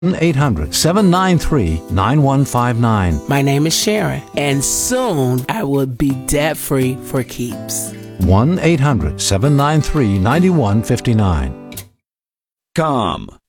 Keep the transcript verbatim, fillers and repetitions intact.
one eight hundred seven nine three nine one five nine. My name is Sharon, and soon I will be debt-free for keeps. one eight hundred seven nine three nine one five nine. Com.